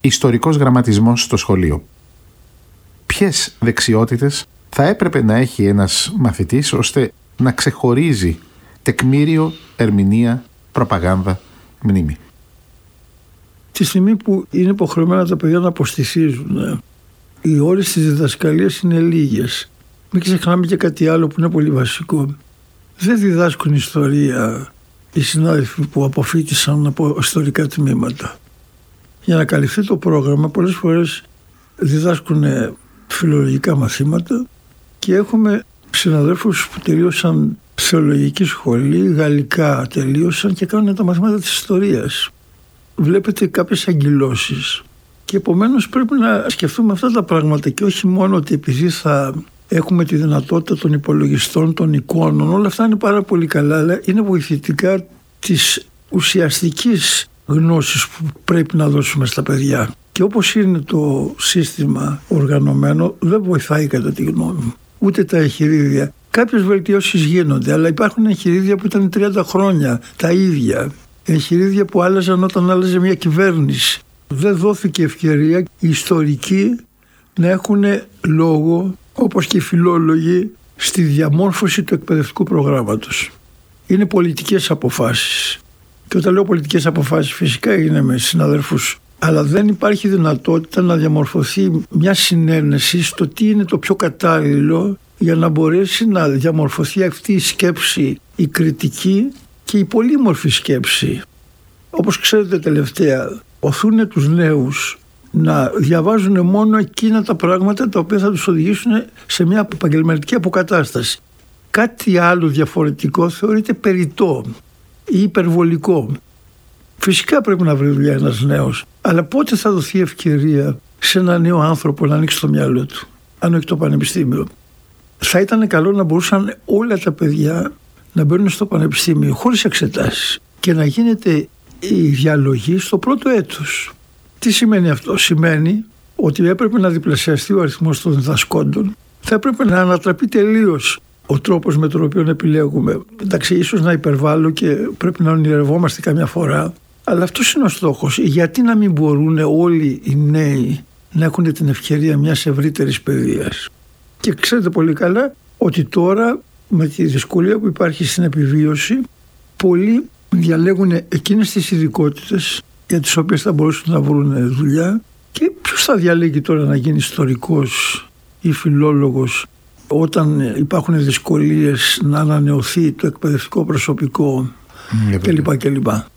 ιστορικός γραμματισμός στο σχολείο. Ποιες δεξιότητες θα έπρεπε να έχει ένας μαθητής ώστε να ξεχωρίζει τεκμήριο, ερμηνεία, προπαγάνδα, μνήμη? Τη στιγμή που είναι υποχρεωμένα τα παιδιά να αποστηθίζουν, οι ώρες της διδασκαλίας είναι λίγες. Μην ξεχνάμε και κάτι άλλο που είναι πολύ βασικό. Δεν διδάσκουν ιστορία οι συνάδελφοι που αποφοίτησαν από ιστορικά τμήματα. Για να καλυφθεί το πρόγραμμα, πολλές φορές διδάσκουν φιλολογικά μαθήματα και έχουμε συναδέλφους που τελείωσαν θεολογική σχολή, γαλλικά τελείωσαν και κάνουν τα μαθήματα της ιστορίας. Βλέπετε κάποιες αγκυλώσεις και επομένως πρέπει να σκεφτούμε αυτά τα πράγματα και όχι μόνο ότι επειδή θα έχουμε τη δυνατότητα των υπολογιστών, των εικόνων, όλα αυτά είναι πάρα πολύ καλά, αλλά είναι βοηθητικά της ουσιαστικής γνώσης που πρέπει να δώσουμε στα παιδιά. Και όπως είναι το σύστημα οργανωμένο, δεν βοηθάει κατά τη γνώμη μου. Ούτε τα εγχειρίδια. Κάποιες βελτιώσεις γίνονται, αλλά υπάρχουν εγχειρίδια που ήταν 30 χρόνια τα ίδια. Εγχειρίδια που άλλαζαν όταν άλλαζε μια κυβέρνηση. Δεν δόθηκε ευκαιρία οι ιστορικοί να έχουν λόγο, όπως και οι φιλόλογοι, στη διαμόρφωση του εκπαιδευτικού προγράμματος. Είναι πολιτικές αποφάσεις. Και όταν λέω πολιτικές αποφάσεις, φυσικά είναι με συναδέλφους, αλλά δεν υπάρχει δυνατότητα να διαμορφωθεί μια συνένεση στο τι είναι το πιο κατάλληλο για να μπορέσει να διαμορφωθεί αυτή η σκέψη, η κριτική και η πολύμορφη σκέψη. Όπως ξέρετε, τελευταία οθούν τους νέους να διαβάζουν μόνο εκείνα τα πράγματα τα οποία θα τους οδηγήσουν σε μια επαγγελματική αποκατάσταση. Κάτι άλλο διαφορετικό θεωρείται περιττό ή υπερβολικό. Φυσικά πρέπει να βρει δουλειά ένας νέος, αλλά πότε θα δοθεί ευκαιρία σε έναν νέο άνθρωπο να ανοίξει το μυαλό του, αν όχι το πανεπιστήμιο? Θα ήταν καλό να μπορούσαν όλα τα παιδιά να μπαίνουν στο πανεπιστήμιο χωρίς εξετάσεις και να γίνεται η διαλογή στο πρώτο έτος. Τι σημαίνει αυτό? Σημαίνει ότι έπρεπε να διπλασιαστεί ο αριθμός των διδασκόντων, θα έπρεπε να ανατραπεί τελείως ο τρόπος με τον οποίο επιλέγουμε. Εντάξει, ίσως να υπερβάλλω και πρέπει να ονειρευόμαστε καμιά φορά, αλλά αυτός είναι ο στόχος. Γιατί να μην μπορούν όλοι οι νέοι να έχουν την ευκαιρία μιας ευρύτερης παιδείας? Και ξέρετε πολύ καλά ότι τώρα με τη δυσκολία που υπάρχει στην επιβίωση, πολλοί διαλέγουν εκείνες τις ειδικότητες για τις οποίες θα μπορούσαν να βρουν δουλειά. Και ποιος θα διαλέγει τώρα να γίνει ιστορικός ή φιλόλογος όταν υπάρχουν δυσκολίες να ανανεωθεί το εκπαιδευτικό προσωπικό κλπ.